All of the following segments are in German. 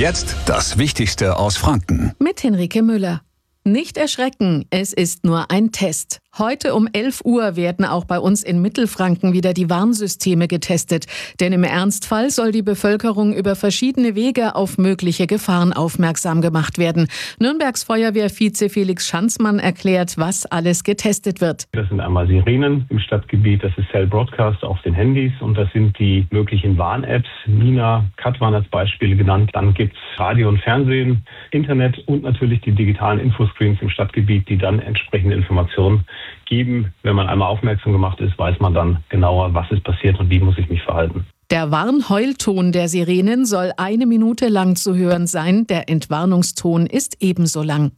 Jetzt das Wichtigste aus Franken. Mit Henrike Müller. Nicht erschrecken, es ist nur ein Test. Heute um 11 Uhr werden auch bei uns in Mittelfranken wieder die Warnsysteme getestet. Denn im Ernstfall soll die Bevölkerung über verschiedene Wege auf mögliche Gefahren aufmerksam gemacht werden. Nürnbergs Feuerwehrvize Felix Schanzmann erklärt, was alles getestet wird. Das sind einmal Sirenen im Stadtgebiet, das ist Cell Broadcast auf den Handys und das sind die möglichen Warn-Apps, Nina, Katwan als Beispiele genannt. Dann gibt's Radio und Fernsehen, Internet und natürlich die digitalen Infoscreens im Stadtgebiet, die dann entsprechende Informationen geben. Wenn man einmal aufmerksam gemacht ist, weiß man dann genauer, was ist passiert und wie muss ich mich verhalten. Der Warnheulton der Sirenen soll 1 Minute lang zu hören sein. Der Entwarnungston ist ebenso lang.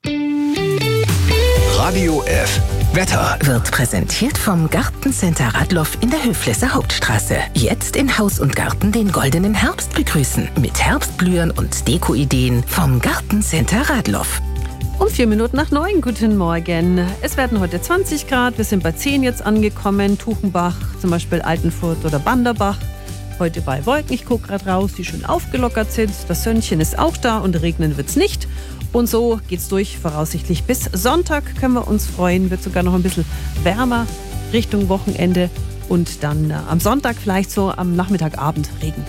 Radio F. Wetter wird präsentiert vom Gartencenter Radloff in der Höflesser Hauptstraße. Jetzt in Haus und Garten den goldenen Herbst begrüßen. Mit Herbstblühen und Dekoideen vom Gartencenter Radloff. Um 8:04, guten Morgen. Es werden heute 20 Grad, wir sind bei 10 jetzt angekommen. Tuchenbach, zum Beispiel Altenfurt oder Banderbach. Heute bei Wolken, ich gucke gerade raus, die schön aufgelockert sind. Das Sönnchen ist auch da und regnen wird's nicht. Und so geht's durch, voraussichtlich bis Sonntag können wir uns freuen. Wird sogar noch ein bisschen wärmer Richtung Wochenende. Und dann am Sonntag vielleicht so am Nachmittagabend Regen.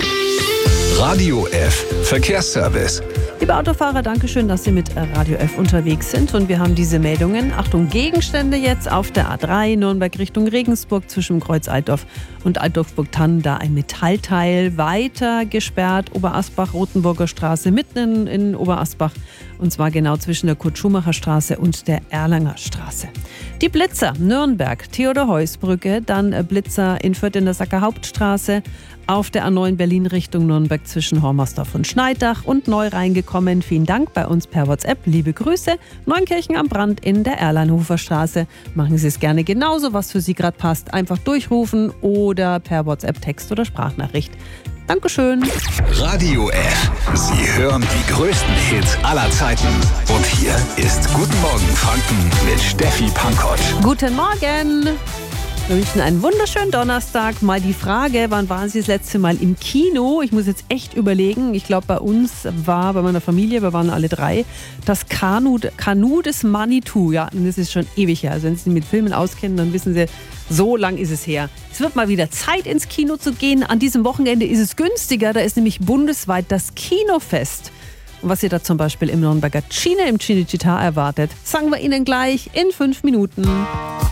Radio F. Verkehrsservice. Liebe Autofahrer, danke schön, dass Sie mit Radio F unterwegs sind. Und wir haben diese Meldungen. Achtung, Gegenstände jetzt auf der A3 Nürnberg Richtung Regensburg zwischen Kreuz Altdorf und Altdorf-Burgthann. Da ein Metallteil weiter gesperrt. Oberasbach-Rotenburger Straße mitten in Oberasbach. Und zwar genau zwischen der Kurt-Schumacher-Straße und der Erlanger Straße. Die Blitzer Nürnberg, Theodor-Heuss-Brücke, dann Blitzer in Fürth in der Sacker Hauptstraße. Auf der A9 Berlin Richtung Nürnberg zwischen Hormersdorf und Schneidach und neu reingekommen. Vielen Dank bei uns per WhatsApp. Liebe Grüße. Neunkirchen am Brand in der Erleinhofer Straße. Machen Sie es gerne genauso, was für Sie gerade passt. Einfach durchrufen oder per WhatsApp Text oder Sprachnachricht. Dankeschön. Radio F. Sie hören die größten Hits aller Zeiten. Und hier ist Guten Morgen Franken mit Steffi Pankott. Guten Morgen. Wir wünschen einen wunderschönen Donnerstag. Mal die Frage, wann waren Sie das letzte Mal im Kino? Ich muss jetzt echt überlegen. Ich glaube, bei meiner Familie, wir waren alle 3, das Kanu des Manitou. Ja, das ist schon ewig her. Also wenn Sie sich mit Filmen auskennen, dann wissen Sie, so lang ist es her. Es wird mal wieder Zeit, ins Kino zu gehen. An diesem Wochenende ist es günstiger. Da ist nämlich bundesweit das Kinofest. Und was ihr da zum Beispiel im Nürnberger Cine, im Cinecittà erwartet, sagen wir Ihnen gleich in 5 Minuten.